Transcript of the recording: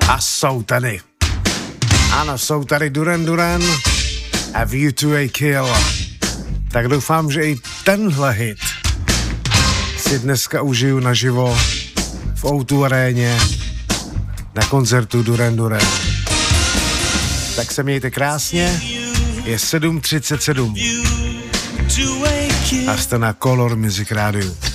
A jsou tady. Ano, jsou tady Duran Duran a View to a Kill. Tak doufám, že i tenhle hit si dneska užiju naživo v O2 aréně na koncertu Duran Duran. Tak se mějte krásně, je 7:37 a jste na Color Music Radio.